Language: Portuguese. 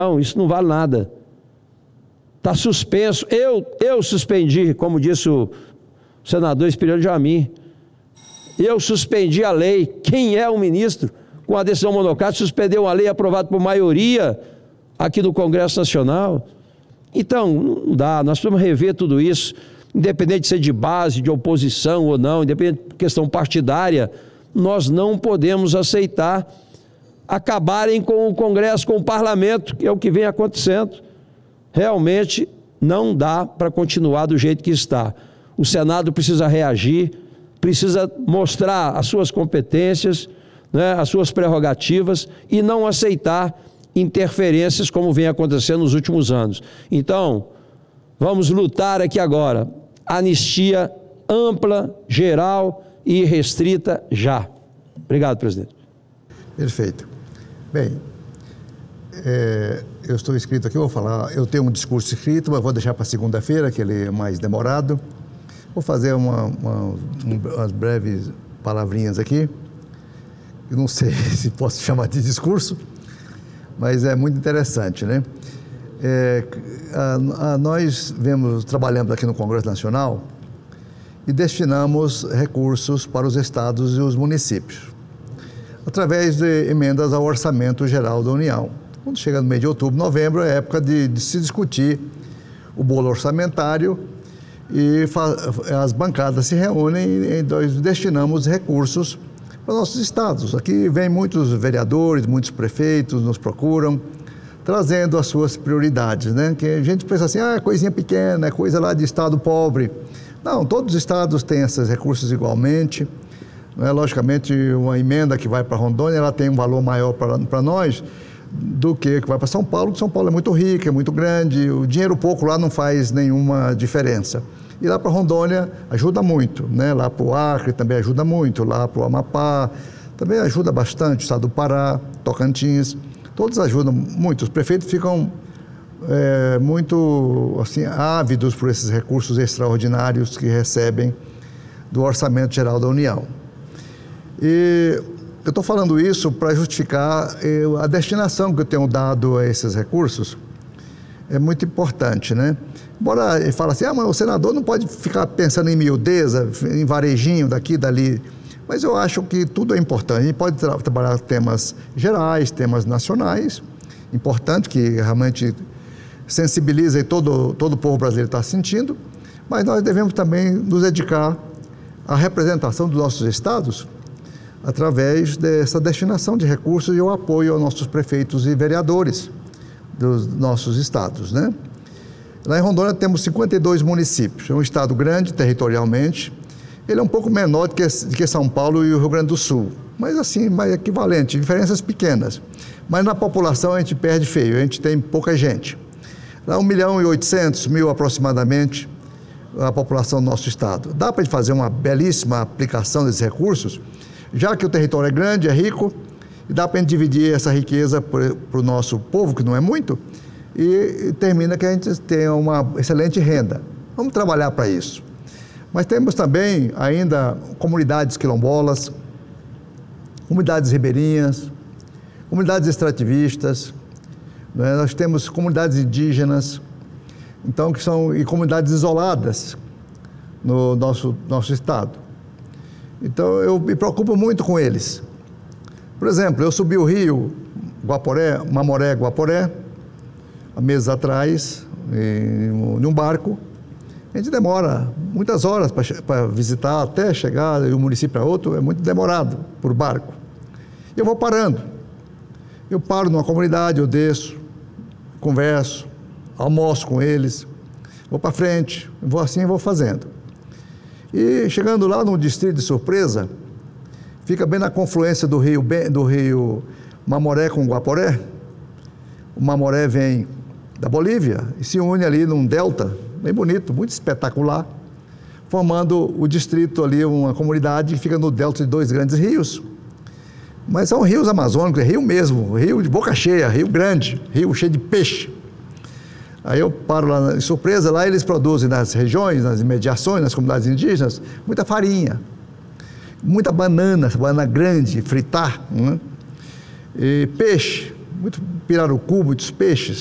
Não, isso não vale nada. Está suspenso. Eu suspendi, como disse o senador Espirito Jamim, eu suspendi a lei. Quem é o ministro, com a decisão monocrática, suspendeu uma lei aprovada por maioria aqui do Congresso Nacional? Então, não dá, nós precisamos rever tudo isso, independente de ser de base, de oposição ou não, independente de questão partidária, nós não podemos aceitar acabarem com o Congresso, com o Parlamento, que é o que vem acontecendo. Realmente não dá para continuar do jeito que está. O Senado precisa reagir, precisa mostrar as suas competências, né, as suas prerrogativas e não aceitar interferências como vem acontecendo nos últimos anos. Então, vamos lutar aqui agora. Anistia ampla, geral e restrita já. Obrigado, presidente. Perfeito. Bem, eu estou inscrito aqui, vou falar, eu tenho um discurso escrito, mas vou deixar para segunda-feira, que ele é mais demorado. Vou fazer umas breves palavrinhas aqui. Eu não sei se posso chamar de discurso, mas é muito interessante, né? Nós trabalhamos aqui no Congresso Nacional e destinamos recursos para os estados e os municípios, através de emendas ao Orçamento Geral da União. Quando chega no mês de outubro, novembro, é época de se discutir o bolo orçamentário e as bancadas se reúnem e nós destinamos recursos para nossos estados. Aqui vem muitos vereadores, muitos prefeitos nos procuram, trazendo as suas prioridades, né? Que a gente pensa assim, é coisinha pequena, é coisa lá de estado pobre. Não, todos os estados têm esses recursos igualmente. Logicamente, uma emenda que vai para Rondônia, ela tem um valor maior para nós do que vai para São Paulo, porque São Paulo é muito rico, é muito grande, o dinheiro pouco lá não faz nenhuma diferença. E lá para Rondônia ajuda muito, né? Lá para o Acre também ajuda muito, lá para o Amapá também ajuda bastante, o estado do Pará, Tocantins, todos ajudam muito. Os prefeitos ficam muito assim, ávidos por esses recursos extraordinários que recebem do Orçamento Geral da União. E eu estou falando isso para justificar a destinação que eu tenho dado a esses recursos. É muito importante, né? Embora ele fale assim, mas o senador não pode ficar pensando em miudeza, em varejinho daqui e dali. Mas eu acho que tudo é importante. A gente pode trabalhar temas gerais, temas nacionais, importante, que realmente sensibiliza e todo o povo brasileiro está sentindo, mas nós devemos também nos dedicar à representação dos nossos estados através dessa destinação de recursos e o apoio aos nossos prefeitos e vereadores dos nossos estados, né? Lá em Rondônia temos 52 municípios, é um estado grande territorialmente, ele é um pouco menor do que São Paulo e o Rio Grande do Sul, mas assim, mais equivalente, diferenças pequenas. Mas na população a gente perde feio, a gente tem pouca gente. Lá 1.800.000 aproximadamente a população do nosso estado. Dá para a gente fazer uma belíssima aplicação desses recursos, já que o território é grande, é rico, e dá para a gente dividir essa riqueza para o nosso povo, que não é muito, e termina que a gente tenha uma excelente renda. Vamos trabalhar para isso. Mas temos também ainda comunidades quilombolas, comunidades ribeirinhas, comunidades extrativistas, né? Nós temos comunidades indígenas, então, que são e comunidades isoladas no nosso estado. Então, eu me preocupo muito com eles. Por exemplo, eu subi o rio Mamoré, Guaporé, há meses atrás, em um barco. A gente demora muitas horas para visitar, até chegar de um município a outro, é muito demorado por barco. Eu vou parando. Eu paro numa comunidade, eu desço, converso, almoço com eles, vou para frente, vou fazendo. E chegando lá no distrito de Surpresa, fica bem na confluência do rio Mamoré com Guaporé. O Mamoré vem da Bolívia e se une ali num delta bem bonito, muito espetacular, formando o distrito ali, uma comunidade que fica no delta de dois grandes rios. Mas são rios amazônicos, é rio mesmo, rio de boca cheia, rio grande, rio cheio de peixe. Aí eu paro lá em Surpresa, lá eles produzem nas regiões, nas imediações, nas comunidades indígenas, muita farinha, muita banana grande, fritar, né? E peixe, muito pirarucu, muitos peixes.